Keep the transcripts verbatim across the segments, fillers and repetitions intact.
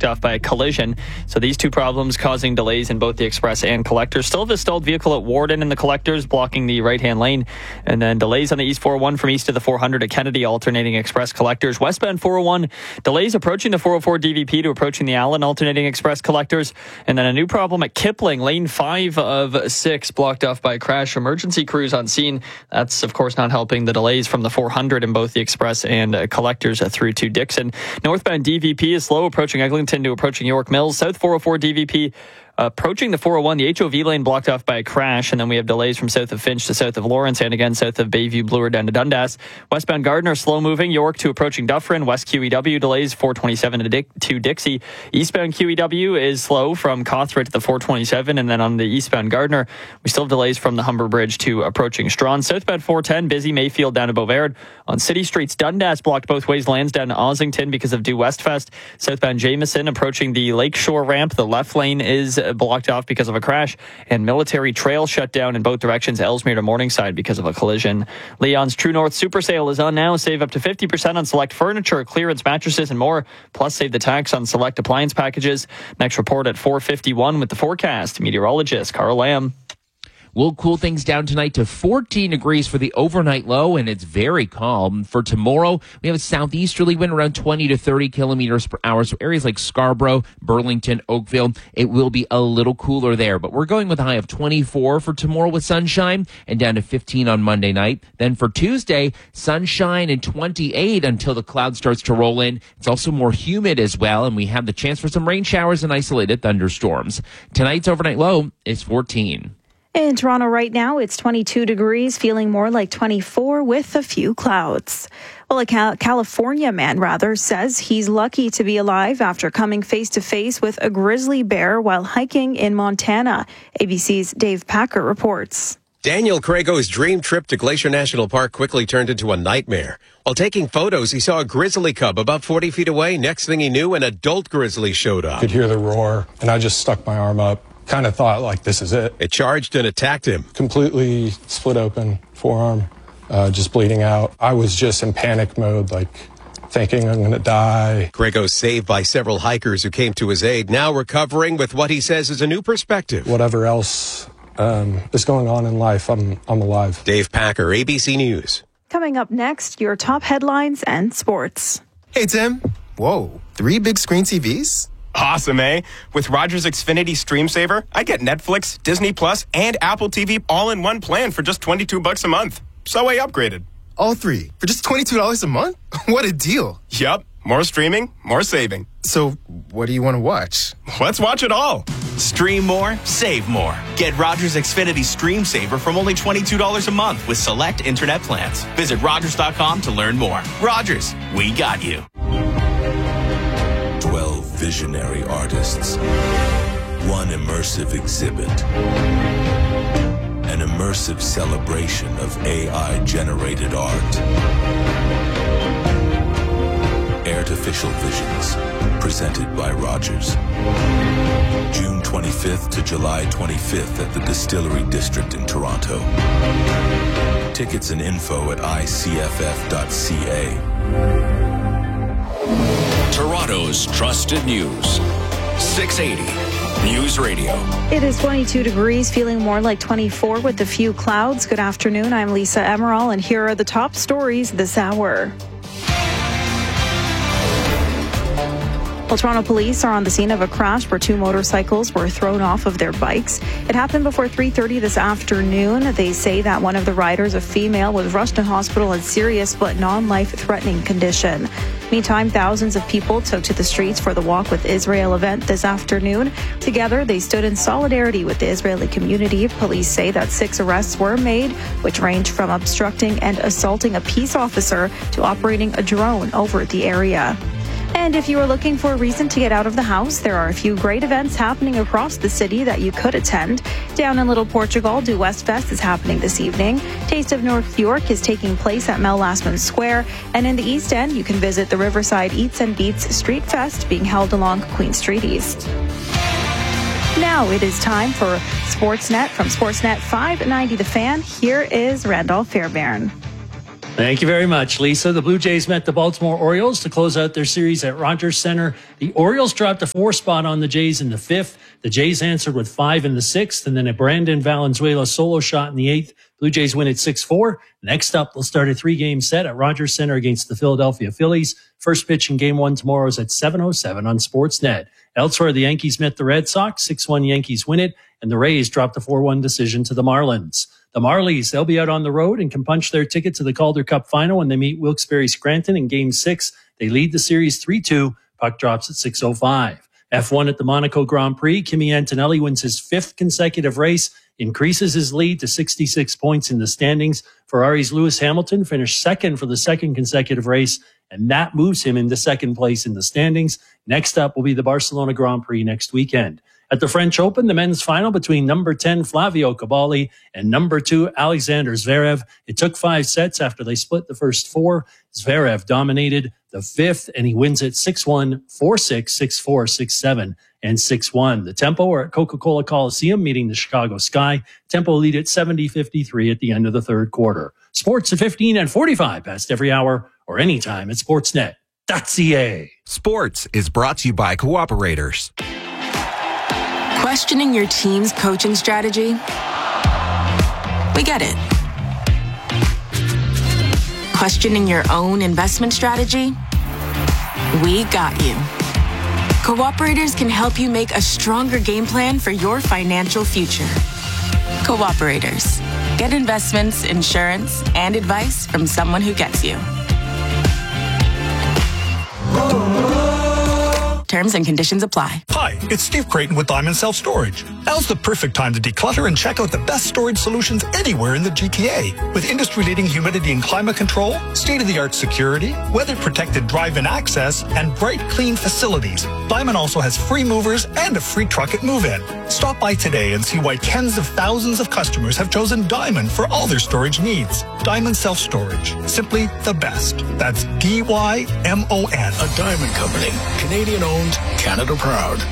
blocked off by a collision. So these two problems causing delays in both the express and collectors. Still have a stalled vehicle at Warden in the collectors, blocking the right-hand lane. And then delays on the East four oh one from east to the four hundred at Kennedy, alternating express collectors. Westbound four oh one, delays approaching the four oh four D V P to approaching the Allen, alternating express collectors. And then a new problem at Kipling, lane five of six, blocked off by a crash. Emergency crews on scene. That's, of course, not helping the delays from the four hundred in both the express and uh, collectors uh, through to Dixon. Northbound D V P is slow, approaching Eglinton to approaching York Mills. South four oh four D V P approaching the four oh one, the H O V lane blocked off by a crash, and then we have delays from south of Finch to south of Lawrence, and again south of Bayview Bloor down to Dundas. Westbound Gardner slow moving, York to approaching Dufferin. West Q E W delays four twenty-seven to, Dick, to Dixie. Eastbound Q E W is slow from Cawthra to the four twenty-seven, and then on the eastbound Gardner we still have delays from the Humber Bridge to approaching Strawn. Southbound four ten busy, Mayfield down to Beauvard. On city streets, Dundas blocked both ways, Lansdowne to Ossington because of Due Westfest. Southbound Jameson approaching the Lakeshore ramp, the left lane is blocked off because of a crash, and Military Trail shut down in both directions, Ellesmere to Morningside, because of a collision. Leon's True North Super Sale is on now. Save up to fifty percent on select furniture, clearance mattresses, and more. Plus, save the tax on select appliance packages. Next report at four fifty-one with the forecast. Meteorologist Carl Lamb. We'll cool things down tonight to fourteen degrees for the overnight low, and it's very calm. For tomorrow, we have a southeasterly wind around twenty to thirty kilometers per hour. So areas like Scarborough, Burlington, Oakville, it will be a little cooler there. But we're going with a high of twenty-four for tomorrow with sunshine, and down to fifteen on Monday night. Then for Tuesday, sunshine and twenty-eight until the cloud starts to roll in. It's also more humid as well, and we have the chance for some rain showers and isolated thunderstorms. Tonight's overnight low is fourteen. In Toronto right now, it's twenty-two degrees, feeling more like twenty-four with a few clouds. Well, a Cal- California man, rather, says he's lucky to be alive after coming face-to-face with a grizzly bear while hiking in Montana. A B C's Dave Packer reports. Daniel Crago's dream trip to Glacier National Park quickly turned into a nightmare. While taking photos, he saw a grizzly cub about forty feet away. Next thing he knew, an adult grizzly showed up. I could hear the roar, and I just stuck my arm up. Kind of thought, like, this is it. It charged and attacked him. Completely split open, forearm, uh, just bleeding out. I was just in panic mode, like, thinking I'm going to die. Crago's saved by several hikers who came to his aid, now recovering with what he says is a new perspective. Whatever else um, is going on in life, I'm, I'm alive. Dave Packer, A B C News. Coming up next, your top headlines and sports. Hey, Tim. Whoa, three big screen T Vs? Awesome, eh? With Rogers Xfinity Stream Saver, I get Netflix, Disney Plus, and Apple T V all in one plan for just twenty-two bucks a month. So I upgraded. All three for just twenty-two dollars a month? What a deal. Yup. More streaming, more saving. So what do you want to watch? Let's watch it all. Stream more, save more. Get Rogers Xfinity Stream Saver from only twenty-two dollars a month with select internet plans. Visit Rogers dot com to learn more. Rogers, we got you. twelve visionary artists, one immersive exhibit, an immersive celebration of A I-generated art. Artificial Visions, presented by Rogers. June twenty-fifth to July twenty-fifth at the Distillery District in Toronto. Tickets and info at I C F F dot C A. Toronto's trusted news. six eighty News Radio. It is twenty-two degrees, feeling more like twenty-four with a few clouds. Good afternoon. I'm Lisa Emerald, and here are the top stories this hour. Well, Toronto police are on the scene of a crash where two motorcycles were thrown off of their bikes. It happened before three thirty this afternoon. They say that one of the riders, a female, was rushed to hospital in serious but non-life-threatening condition. Meantime, thousands of people took to the streets for the Walk with Israel event this afternoon. Together, they stood in solidarity with the Israeli community. Police say that six arrests were made, which range from obstructing and assaulting a peace officer to operating a drone over the area. And if you are looking for a reason to get out of the house, there are a few great events happening across the city that you could attend. Down in Little Portugal, Due Westfest is happening this evening. Taste of North York is taking place at Mel Lastman Square. And in the East End, you can visit the Riverside Eats and Beats Street Fest being held along Queen Street East. Now it is time for Sportsnet from Sportsnet five ninety The Fan. Here is Randolph Fairbairn. Thank you very much, Lisa. The Blue Jays met the Baltimore Orioles to close out their series at Rogers Center. The Orioles dropped a four spot on the Jays in the fifth. The Jays answered with five in the sixth, and then a Brandon Valenzuela solo shot in the eighth. Blue Jays win at six four. Next up, they'll start a three-game set at Rogers Center against the Philadelphia Phillies. First pitch in game one tomorrow is at seven oh seven on Sportsnet. Elsewhere, the Yankees met the Red Sox. six one Yankees win it, and the Rays dropped a four one decision to the Marlins. The Marlies, they'll be out on the road and can punch their ticket to the Calder Cup final when they meet Wilkes-Barre Scranton in game six. They lead the series three two. Puck drops at six oh five. F one at the Monaco Grand Prix. Kimi Antonelli wins his fifth consecutive race, increases his lead to sixty-six points in the standings. Ferrari's Lewis Hamilton finished second for the second consecutive race, and that moves him into second place in the standings. Next up will be the Barcelona Grand Prix next weekend. At the French Open, the men's final between number ten Flavio Cabali and number two Alexander Zverev. It took five sets after they split the first four. Zverev dominated the fifth, and he wins it six one, four six, six four, six seven, and six one. The Tempo are at Coca-Cola Coliseum meeting the Chicago Sky. Tempo lead at seventy fifty-three at the end of the third quarter. Sports at fifteen and forty-five past every hour or anytime at sportsnet dot c a. Sports is brought to you by Cooperators. Questioning your team's coaching strategy? We get it. Questioning your own investment strategy? We got you. Cooperators can help you make a stronger game plan for your financial future. Cooperators. Get investments, insurance, and advice from someone who gets you. Terms and conditions apply. Hi, it's Steve Creighton with Diamond Self Storage. Now's the perfect time to declutter and check out the best storage solutions anywhere in the G T A. With industry-leading humidity and climate control, state-of-the-art security, weather-protected drive-in access, and bright, clean facilities, Diamond also has free movers and a free truck at move-in. Stop by today and see why tens of thousands of customers have chosen Diamond for all their storage needs. Diamond Self Storage. Simply the best. That's D Y M O N. A Diamond Company. Canadian-owned, Canada proud.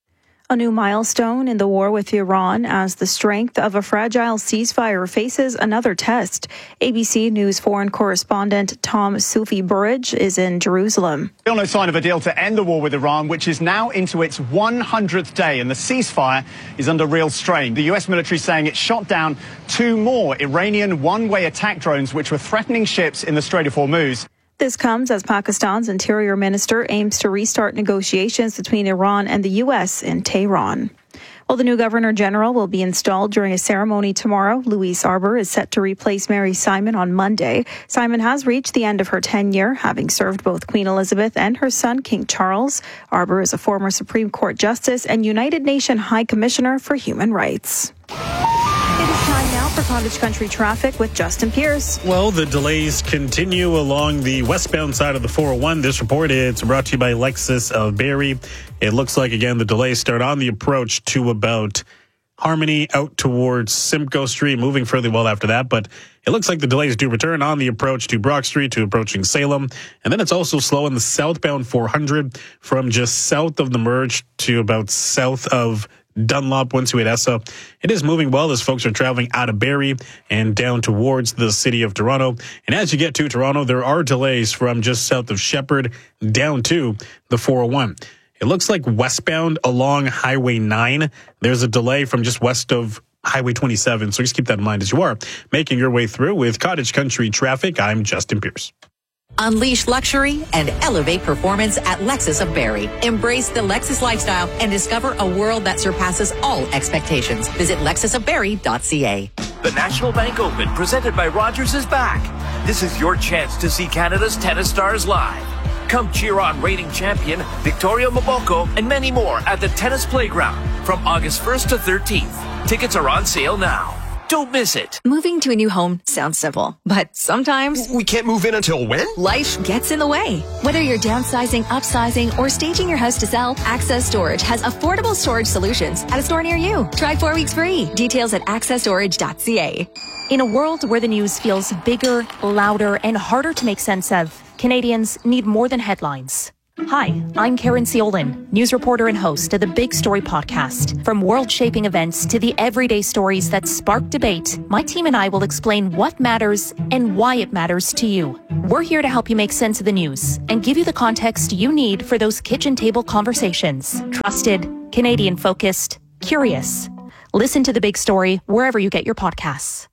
A new milestone in the war with Iran as the strength of a fragile ceasefire faces another test. A B C News foreign correspondent Tom Sufi Burridge is in Jerusalem. Still no sign of a deal to end the war with Iran, which is now into its one hundredth day, and the ceasefire is under real strain. The U S military saying it shot down two more Iranian one-way attack drones which were threatening ships in the Strait of Hormuz. This comes as Pakistan's interior minister aims to restart negotiations between Iran and the U S in Tehran. Well, the new governor general will be installed during a ceremony tomorrow. Louise Arbour is set to replace Mary Simon on Monday. Simon has reached the end of her tenure, having served both Queen Elizabeth and her son, King Charles. Arbour is a former Supreme Court justice and United Nations High Commissioner for Human Rights. It is time now for Cottage Country traffic with Justin Pierce. Well, the delays continue along the westbound side of the four oh one. This report is brought to you by Lexus of Barrie. It looks like, again, the delays start on the approach to about Harmony out towards Simcoe Street, moving fairly well after that. But it looks like the delays do return on the approach to Brock Street to approaching Salem. And then it's also slow in the southbound four hundred from just south of the merge to about south of Dunlop once you hit Essa. It is moving well as folks are traveling out of Barrie and down towards the city of Toronto. And as you get to Toronto, there are delays from just south of Shepherd down to the four oh one. It looks like westbound along Highway nine, there's a delay from just west of Highway twenty-seven. So just keep that in mind as you are making your way through with Cottage Country traffic. I'm Justin Pierce. Unleash luxury and elevate performance at Lexus of Barrie. Embrace the Lexus lifestyle and discover a world that surpasses all expectations. Visit lexus of barrie dot c a. The National Bank Open, presented by Rogers, is back. This is your chance to see Canada's tennis stars live. Come cheer on reigning champion Victoria Mboko and many more at the Tennis Playground from August first to thirteenth. Tickets are on sale now. Don't miss it. Moving to a new home sounds simple, but sometimes we can't move in until when? Life gets in the way. Whether you're downsizing, upsizing, or staging your house to sell, Access Storage has affordable storage solutions at a store near you. Try four weeks free. Details at access storage dot c a. In a world where the news feels bigger, louder, and harder to make sense of, Canadians need more than headlines. Hi, I'm Karen Ciolin, news reporter and host of the Big Story podcast. From world-shaping events to the everyday stories that spark debate, my team and I will explain what matters and why it matters to you. We're here to help you make sense of the news and give you the context you need for those kitchen table conversations. Trusted, Canadian-focused, curious. Listen to The Big Story wherever you get your podcasts.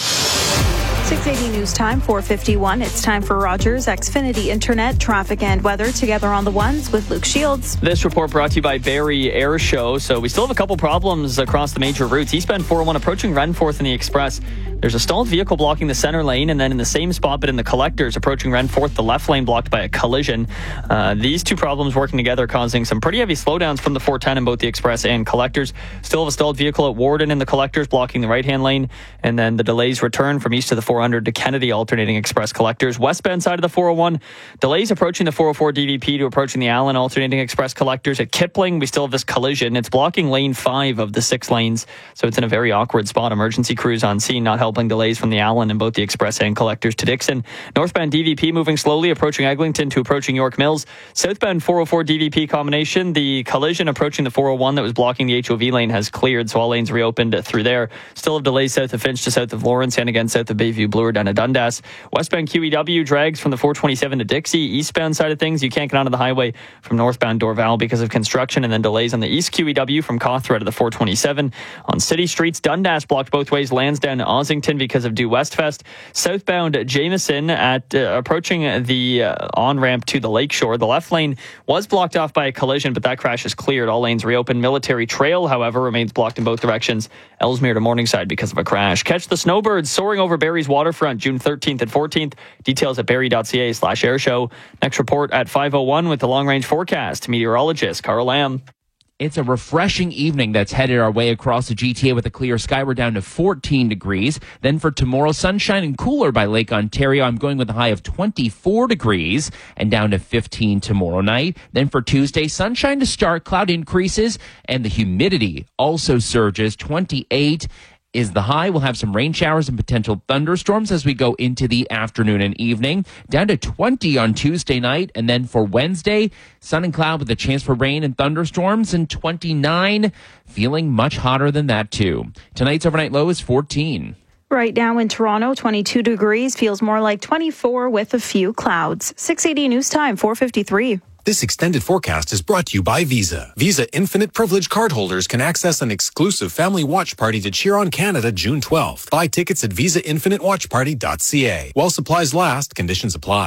six eighty News Time, four fifty-one. It's time for Rogers Xfinity Internet, traffic and weather together on the ones with Luke Shields. This report brought to you by Barrie Air Show. So we still have a couple problems across the major routes. Eastbound four oh one approaching Renforth in the Express. There's a stalled vehicle blocking the center lane, and then in the same spot, but in the collectors approaching Renforth, the left lane blocked by a collision. Uh, these two problems working together causing some pretty heavy slowdowns from the four ten in both the Express and collectors. Still have a stalled vehicle at Warden in the collectors blocking the right-hand lane, and then the delays return from east to the four hundred to Kennedy alternating Express collectors. Westbound side of the four oh one, delays approaching the four oh four D V P to approaching the Allen alternating Express collectors. At Kipling, we still have this collision. It's blocking lane five of the six lanes, so it's in a very awkward spot. Emergency crews on scene, not helping. Delays from the Allen in both the Express and collectors to Dixon. Northbound D V P moving slowly, approaching Eglinton to approaching York Mills. Southbound four oh four D V P combination, the collision approaching the four oh one that was blocking the H O V lane has cleared, so all lanes reopened through there. Still have delays south of Finch to south of Lawrence, and again south of Bayview Bloor down to Dundas. Westbound Q E W drags from the four twenty-seven to Dixie. Eastbound side of things, you can't get onto the highway from northbound Dorval because of construction, and then delays on the East Q E W from Cawthra to the four twenty-seven. On city streets, Dundas blocked both ways, Lansdowne to Ossington because of Due Westfest. Southbound Jameson at uh, approaching the uh, on-ramp to the lakeshore. The left lane was blocked off by a collision, but that crash is cleared. All lanes reopened. Military Trail, however, remains blocked in both directions. Ellesmere to Morningside because of a crash. Catch the snowbirds soaring over Barrie's waterfront June thirteenth and fourteenth. Details at barrie.ca slash airshow. Next report at five oh one with the long-range forecast. Meteorologist Carl Lamb. It's a refreshing evening that's headed our way across the G T A with a clear sky. We're down to fourteen degrees. Then for tomorrow, sunshine and cooler by Lake Ontario. I'm going with a high of twenty-four degrees and down to fifteen tomorrow night. Then for Tuesday, sunshine to start, cloud increases, and the humidity also surges. twenty-eight is the high. We'll have some rain showers and potential thunderstorms as we go into the afternoon and evening. Down to twenty on Tuesday night. And then for Wednesday, sun and cloud with a chance for rain and thunderstorms, and twenty-nine, feeling much hotter than that too. Tonight's overnight low is fourteen. Right now in Toronto, twenty-two degrees, feels more like twenty-four with a few clouds. six eighty News Time, four fifty-three. This extended forecast is brought to you by Visa. Visa Infinite Privilege cardholders can access an exclusive family watch party to cheer on Canada June twelfth. Buy tickets at visa infinite watch party dot c a. While supplies last, conditions apply.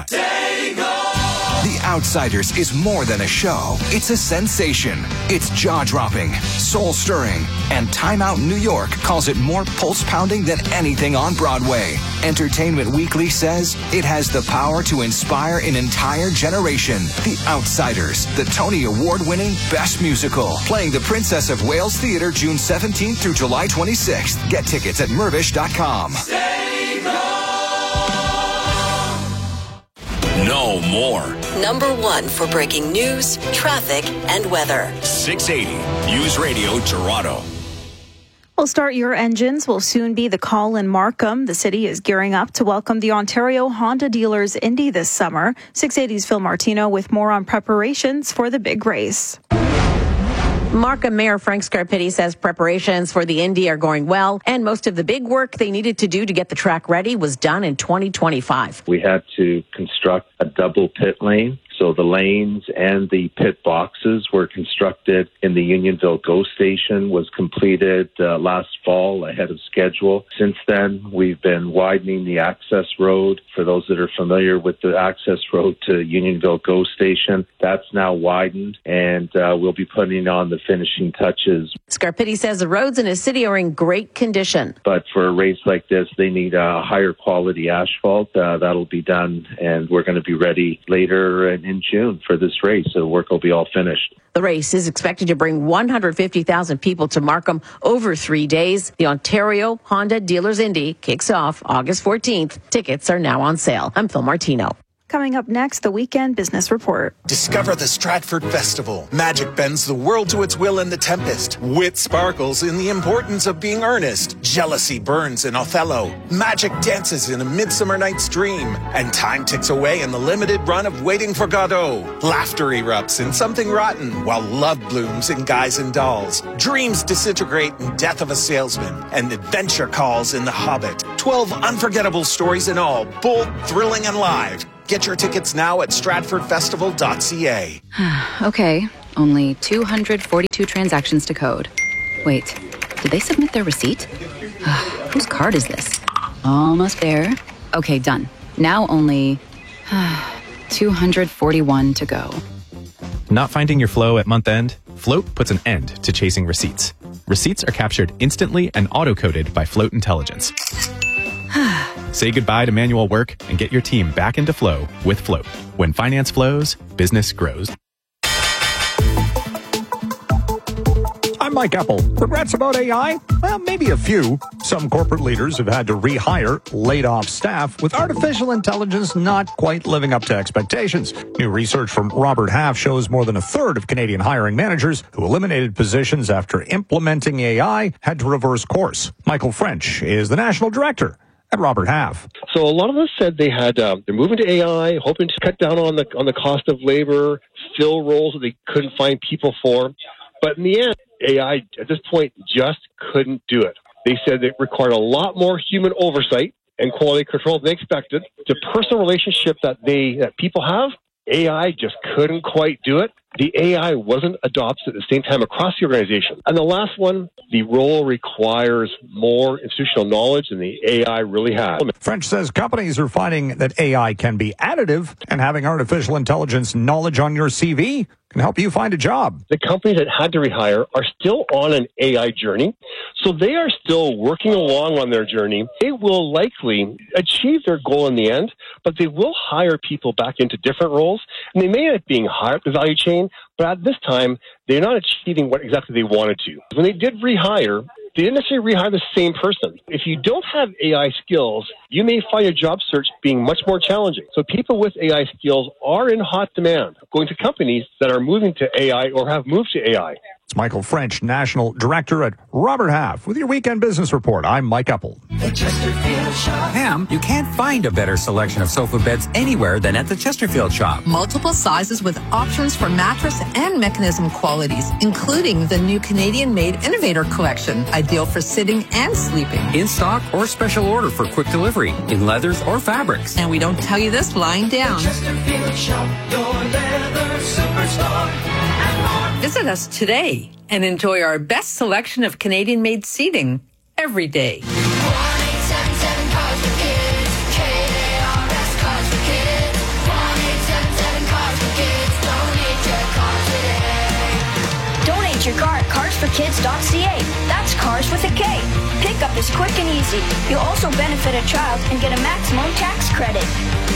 The Outsiders is more than a show. It's a sensation. It's jaw-dropping, soul-stirring, and Time Out New York calls it more pulse-pounding than anything on Broadway. Entertainment Weekly says it has the power to inspire an entire generation. The Outsiders, the Tony Award-winning Best Musical, playing the Princess of Wales Theatre June seventeenth through July twenty-sixth. Get tickets at mervish dot com. No more. Number one for breaking news, traffic, and weather. six eighty News Radio Toronto. Well, start your engines will soon be the call in Markham. The city is gearing up to welcome the Ontario Honda Dealers Indy this summer. six eighty's Phil Martino with more on preparations for the big race. Markham Mayor Frank Scarpitti says preparations for the Indy are going well, and most of the big work they needed to do to get the track ready was done in twenty twenty-five. We had to construct a double pit lane. So the lanes and the pit boxes were constructed in the Unionville GO station, was completed uh, last fall ahead of schedule. Since then, we've been widening the access road. For those that are familiar with the access road to Unionville GO station, that's now widened, and uh, we'll be putting on the finishing touches. Scarpitti says the roads in his city are in great condition. But for a race like this, they need a higher quality asphalt. Uh, that'll be done, and we're going to be ready later in in June for this race, so the work will be all finished. The race is expected to bring one hundred fifty thousand people to Markham over three days. The Ontario Honda Dealers Indy kicks off August fourteenth. Tickets are now on sale. I'm Phil Martino. Coming up next, the Weekend Business Report. Discover the Stratford Festival. Magic bends the world to its will in The Tempest. Wit sparkles in the importance of being earnest. Jealousy burns in Othello. Magic dances in A Midsummer Night's Dream. And time ticks away in the limited run of Waiting for Godot. Laughter erupts in Something Rotten, while love blooms in Guys and Dolls. Dreams disintegrate in Death of a Salesman. And adventure calls in The Hobbit. Twelve unforgettable stories in all, bold, thrilling, and live. Get your tickets now at stratford festival dot c a. Okay, only two hundred forty-two transactions to code. Wait, did they submit their receipt? Whose card is this? Almost there. Okay, done. Now only two hundred forty-one to go. Not finding your flow at month end? Float puts an end to chasing receipts. Receipts are captured instantly and auto-coded by Float Intelligence. Say goodbye to manual work and get your team back into flow with Float. When finance flows, business grows. I'm Mike Epple. Regrets about A I? Well, maybe a few. Some corporate leaders have had to rehire laid off staff with artificial intelligence not quite living up to expectations. New research from Robert Half shows more than a third of Canadian hiring managers who eliminated positions after implementing A I had to reverse course. Michael French is the national director at Robert Half. So a lot of us said they had um, they're moving to A I, hoping to cut down on the on the cost of labor, fill roles that they couldn't find people for. But in the end, A I at this point just couldn't do it. They said it required a lot more human oversight and quality control than they expected. The personal relationship that they that people have, A I just couldn't quite do it. The A I wasn't adopted at the same time across the organization. And the last one, the role requires more institutional knowledge than the A I really has. French says companies are finding that A I can be additive, and having artificial intelligence knowledge on your C V can help you find a job. The companies that had to rehire are still on an A I journey, so they are still working along on their journey. They will likely achieve their goal in the end, but they will hire people back into different roles, and they may end up being higher up the value chain, but at this time, they're not achieving what exactly they wanted to. When they did rehire, they didn't necessarily rehire the same person. If you don't have A I skills, you may find your job search being much more challenging. So people with A I skills are in hot demand, going to companies that are moving to A I or have moved to A I. It's Michael French, National Director at Robert Half. With your Weekend Business Report, I'm Mike Epple. Pam, you can't find a better selection of sofa beds anywhere than at the Chesterfield shop. Multiple sizes with options for mattress and mechanism qualities, including the new Canadian-made Innovator Collection, ideal for sitting and sleeping. In stock or special order for quick delivery, in leathers or fabrics. And we don't tell you this lying down. Chesterfield Shop, your leather superstore. Visit us today and enjoy our best selection of Canadian-made seating every day. Donate your car at cars for kids dot c a. That's cars with a K. Pickup is quick and easy. You'll also benefit a child and get a maximum tax credit.